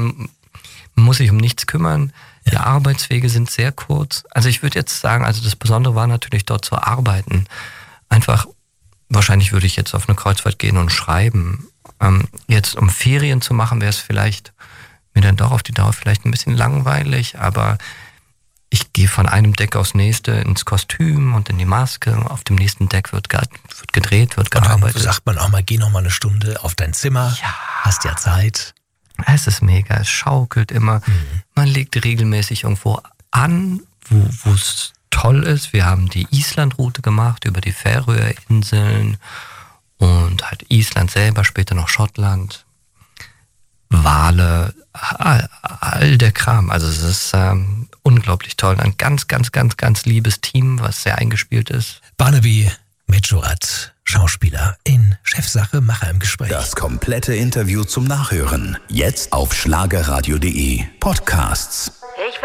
man muss sich um nichts kümmern. Ja. Die Arbeitswege sind sehr kurz. Also ich würde jetzt sagen, also das Besondere war natürlich dort zu arbeiten. Einfach, wahrscheinlich würde ich jetzt auf eine Kreuzfahrt gehen und schreiben. Jetzt um Ferien zu machen, wäre es vielleicht mir dann doch auf die Dauer vielleicht ein bisschen langweilig, aber ich gehe von einem Deck aufs nächste ins Kostüm und in die Maske. Auf dem nächsten Deck wird gedreht, wird gearbeitet. Und dann sagt man auch mal, geh noch mal eine Stunde auf dein Zimmer. Ja. Hast ja Zeit. Es ist mega, es schaukelt immer. Man legt regelmäßig irgendwo an, wo es toll ist. Wir haben die Island-Route gemacht über die Färöerinseln und halt Island selber, später noch Schottland, Wale, all der Kram. Also es ist unglaublich toll. Ein ganz, ganz, ganz, ganz liebes Team, was sehr eingespielt ist. Barnaby Mejorat, Schauspieler in Chefsache, Macher im Gespräch. Das komplette Interview zum Nachhören. Jetzt auf schlagerradio.de Podcasts.